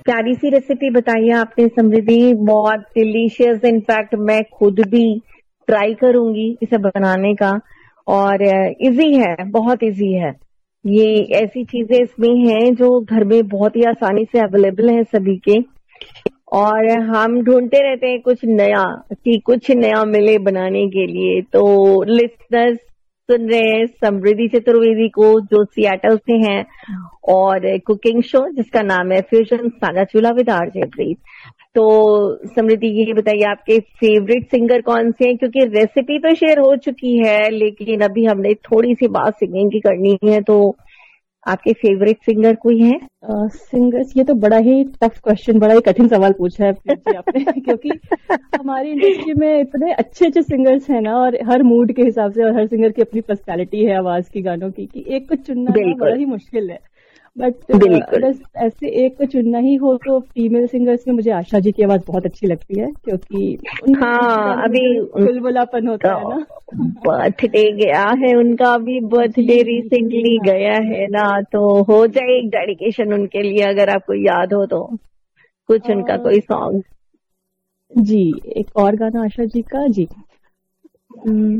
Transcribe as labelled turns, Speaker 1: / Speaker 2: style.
Speaker 1: प्यारी सी रेसिपी बताई है आपने समृद्धि, बहुत डिलीशियस। इनफैक्ट मैं खुद भी ट्राई करूंगी इसे बनाने का। और इजी है, बहुत इजी है। ये ऐसी चीजें इसमें हैं जो घर में बहुत ही आसानी से अवेलेबल है सभी के। और हम ढूंढते रहते हैं कुछ नया, कि कुछ नया मिले बनाने के लिए। तो लिसनर्स सुन रहे हैं समृद्धि चतुर्वेदी को, जो सियाटल से हैं, और कुकिंग शो जिसका नाम है फ्यूजन सादा चूल्हा विद आरजे प्रीत। तो समृद्धि ये बताइए आपके फेवरेट सिंगर कौन से हैं, क्योंकि रेसिपी तो शेयर हो चुकी है लेकिन अभी हमने थोड़ी सी बात सिंगिंग की करनी है। तो आपके फेवरेट सिंगर कोई है?
Speaker 2: सिंगर्स, ये तो बड़ा ही टफ क्वेश्चन, बड़ा ही कठिन सवाल पूछा है जी आपने क्योंकि हमारी इंडस्ट्री में इतने अच्छे अच्छे सिंगर्स हैं ना, और हर मूड के हिसाब से, और हर सिंगर की अपनी पर्सनालिटी है आवाज की, गानों की, कि एक को चुनना ना बड़ा ही मुश्किल है। बट अगर ऐसे एक को चुनना ही हो तो फीमेल सिंगर्स में मुझे आशा जी की आवाज बहुत अच्छी लगती है, क्योंकि
Speaker 1: अभी
Speaker 2: बुलबुलापन होता है ना।
Speaker 1: बर्थडे गया है उनका, अभी बर्थडे रिसेंटली गया है ना, तो हो जाए एक डेडिकेशन उनके लिए, अगर आपको याद हो तो कुछ उनका कोई सॉन्ग।
Speaker 2: जी, एक और गाना आशा जी का जी।